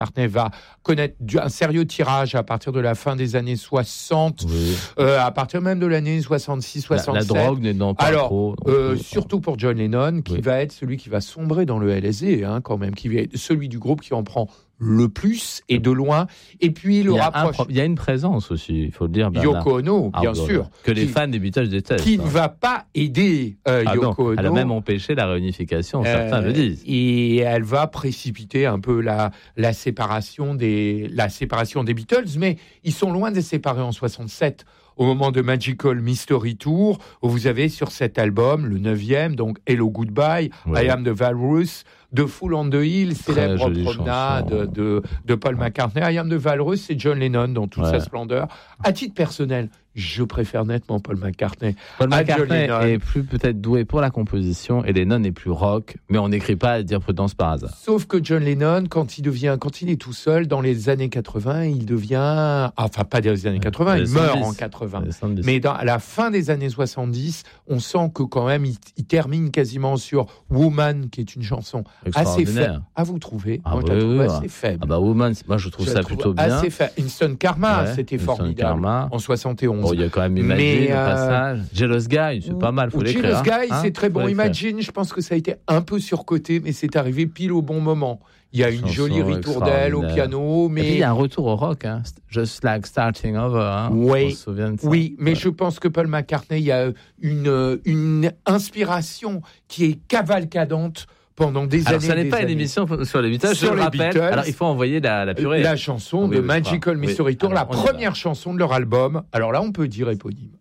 McCartney va connaître un sérieux tirage à partir de la fin des années 60, à partir même de l'année 66, 67. La drogue n'aidant pas trop. Surtout pour John Lennon, qui va être celui qui va sombrer dans le LSD, quand même, qui va être celui du groupe qui en prend le plus et de loin. Et puis il y a une présence aussi, il faut le dire. Yoko Ono, bien sûr. Que les fans des Beatles détestent. Qui ne va pas aider Yoko Ono. Elle a même empêché la réunification, certains le disent. Et elle va précipiter un peu la séparation des Beatles, mais ils sont loin d'être séparés en 67. Au moment de Magical Mystery Tour, où vous avez sur cet album, le 9e, donc Hello Goodbye, I Am the Walrus, The Fool on the Hill, célèbre promenade de Paul McCartney. I Am the Walrus, c'est John Lennon dans toute sa splendeur. À titre personnel, je préfère nettement Paul McCartney. Paul McCartney est plus peut-être doué pour la composition et Lennon est plus rock, mais on n'écrit pas à dire prudence par hasard. Sauf que John Lennon, quand il est tout seul, dans les années 80, il devient... Enfin, pas des années 80, il meurt en 80. Mais à la fin des années 70, on sent que quand même, il termine quasiment sur Woman, qui est une chanson assez faible. À vous trouver assez faible. Woman, moi je trouve ça plutôt bien. Assez faible. Instant Karma, c'était formidable. En 71. Il y a quand même Imagine, le passage. Jealous Guy, c'est pas mal, faut l'écrire. Jealous Guy, c'est très bon. Imagine, je pense que ça a été un peu surcoté, mais c'est arrivé pile au bon moment. Il y a une jolie ritournelle au piano, mais... Et puis il y a un retour au rock, Just Like Starting Over. Oui, on se souvient de ça. Oui, mais je pense que Paul McCartney, il y a une inspiration qui est cavalcadante pendant des années. Ça n'est pas une émission sur les Beatles, je le rappelle. Alors il faut envoyer la purée. La chanson de Magical Mystery Tour, la première chanson de leur album. Alors là, on peut dire éponyme.